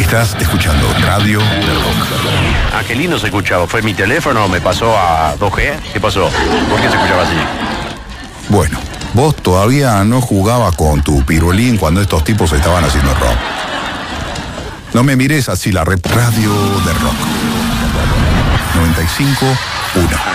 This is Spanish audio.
Estás escuchando Radio del Rock. Ah, qué lindo se escuchaba. ¿Fue mi teléfono? ¿Me pasó a 2G? ¿Qué pasó? ¿Por qué se escuchaba así? Bueno, vos todavía no jugabas con tu pirulín cuando estos tipos estaban haciendo rock. No me mires así, la red Radio del Rock. 95.1.